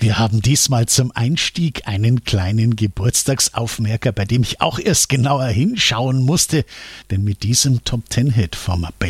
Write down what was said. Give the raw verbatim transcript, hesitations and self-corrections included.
Wir haben diesmal zum Einstieg einen kleinen Geburtstagsaufmerker, bei dem ich auch erst genauer hinschauen musste, denn mit diesem Top-Ten-Hit vom